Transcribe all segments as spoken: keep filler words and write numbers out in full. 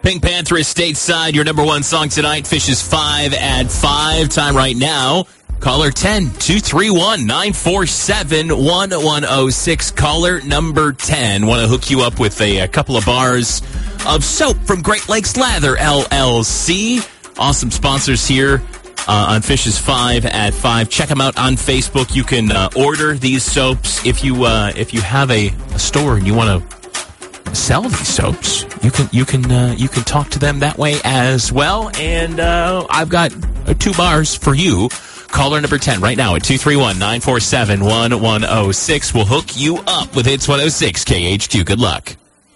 Pink Panther is Stateside. Your number one song tonight. Fish is five at five. Time right now. Caller ten, two three one, nine four seven, one one oh six. Caller number ten. Want to hook you up with a, a couple of bars of soap from Great Lakes Lather, L L C. Awesome sponsors here uh, on Fish is five at five. Check them out on Facebook. You can uh, order these soaps. If you uh, if you have a, a store and you want to sell these soaps, you can you can uh, you can talk to them that way as well. And uh, I've got uh, two bars for you. Caller number ten right now at two three one, nine four seven, one one oh six. We'll hook you up with Hits one oh six K H Q. Good luck.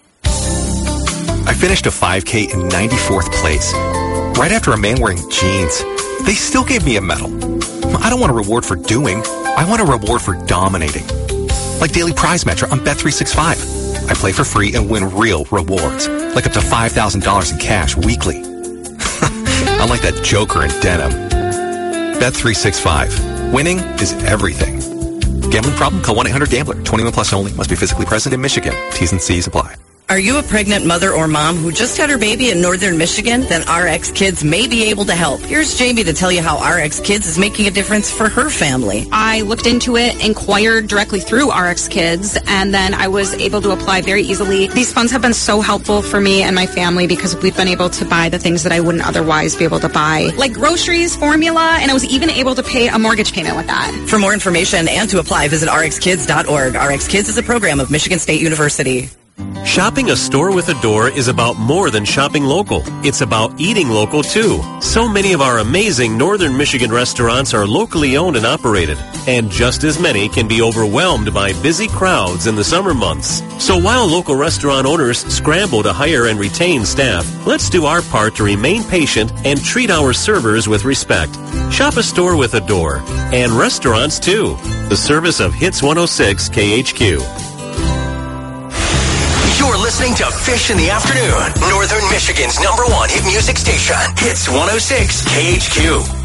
I finished a five K in ninety-fourth place. Right after a man wearing jeans. They still gave me a medal. I don't want a reward for doing. I want a reward for dominating. Like Daily Prize Match on Bet three sixty-five. I play for free and win real rewards. Like up to five thousand dollars in cash weekly. Unlike that joker in denim. Bet three sixty-five. Winning is everything. Gambling problem? Call one eight hundred gambler. twenty-one plus only. Must be physically present in Michigan. T's and C's apply. Are you a pregnant mother or mom who just had her baby in northern Michigan? Then R X Kids may be able to help. Here's Jamie to tell you how R X Kids is making a difference for her family. I looked into it, inquired directly through R X Kids, and then I was able to apply very easily. These funds have been so helpful for me and my family because we've been able to buy the things that I wouldn't otherwise be able to buy, like groceries, formula, and I was even able to pay a mortgage payment with that. For more information and to apply, visit R X kids dot org. R X Kids is a program of Michigan State University. Shopping a store with Adore is about more than shopping local. It's about eating local, too. So many of our amazing Northern Michigan restaurants are locally owned and operated, and just as many can be overwhelmed by busy crowds in the summer months. So while local restaurant owners scramble to hire and retain staff, let's do our part to remain patient and treat our servers with respect. Shop a store with Adore, and restaurants, too. The service of Hits one oh six K H Q. You're listening to Fish in the Afternoon, Northern Michigan's number one hit music station, Hits one oh six K H Q.